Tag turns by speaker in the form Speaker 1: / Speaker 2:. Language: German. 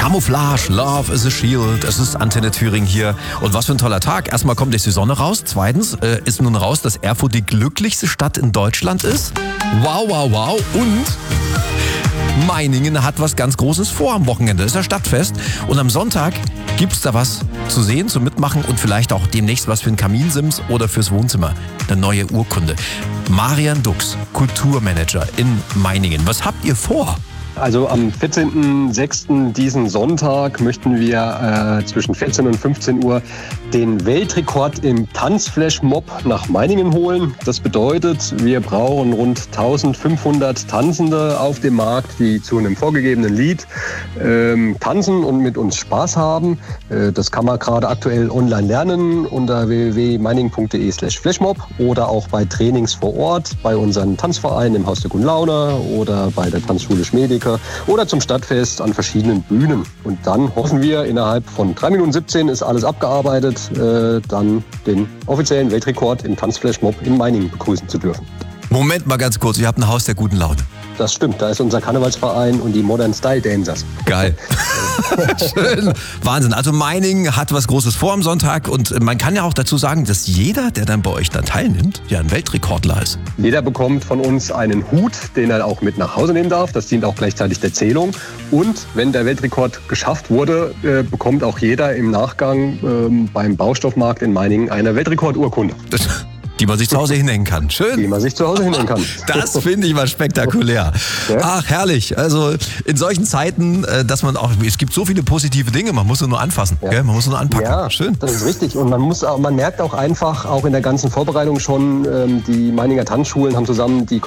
Speaker 1: Camouflage, Love is a Shield. Es ist Antenne Thüringen hier. Und was für ein toller Tag. Erstmal kommt jetzt die Sonne raus. Zweitens ist nun raus, dass Erfurt die glücklichste Stadt in Deutschland ist. Wow, wow, wow. Und Meiningen hat was ganz Großes vor am Wochenende. Das ist das Stadtfest. Und am Sonntag gibt's da was zu sehen, zu mitmachen und vielleicht auch demnächst was für einen Kaminsims oder fürs Wohnzimmer. Eine neue Urkunde. Marian Dux, Kulturmanager in Meiningen. Was habt ihr vor?
Speaker 2: Also am 14.06. diesen Sonntag möchten wir zwischen 14 und 15 Uhr den Weltrekord im Tanzflash-Mob nach Meiningen holen. Das bedeutet, wir brauchen rund 1500 Tanzende auf dem Markt, die zu einem vorgegebenen Lied tanzen und mit uns Spaß haben. Das kann man gerade aktuell online lernen unter www.meiningen.de/flashmob oder auch bei Trainings vor Ort, bei unseren Tanzvereinen im Haus der guten Laune oder bei der Tanzschule Schmedeke oder zum Stadtfest an verschiedenen Bühnen. Und dann hoffen wir, innerhalb von 3 Minuten 17 ist alles abgearbeitet, dann den offiziellen Weltrekord im Tanzflash-Mob in Meiningen begrüßen zu dürfen.
Speaker 1: Moment mal ganz kurz, ihr habt ein Haus der guten Laune.
Speaker 2: Das stimmt, da ist unser Karnevalsverein und die Modern Style Dancers.
Speaker 1: Geil. Schön. Wahnsinn. Also Meiningen hat was Großes vor am Sonntag und man kann ja auch dazu sagen, dass jeder, der dann bei euch dann teilnimmt, ja ein Weltrekordler ist.
Speaker 2: Jeder bekommt von uns einen Hut, den er auch mit nach Hause nehmen darf. Das dient auch gleichzeitig der Zählung. Und wenn der Weltrekord geschafft wurde, bekommt auch jeder im Nachgang beim Baustoffmarkt in Meiningen eine Weltrekordurkunde.
Speaker 1: Die man sich zu Hause hinhängen kann. Schön.
Speaker 2: Die man sich zu Hause hinhängen kann.
Speaker 1: Das finde ich mal spektakulär. Ja? Ach, herrlich. Also in solchen Zeiten, dass man auch, es gibt so viele positive Dinge, man muss nur anfassen. Ja. Gell? Man muss nur anpacken.
Speaker 2: Ja, schön. Das ist richtig. Und man merkt auch einfach, auch in der ganzen Vorbereitung schon, die Meininger Tanzschulen haben zusammen die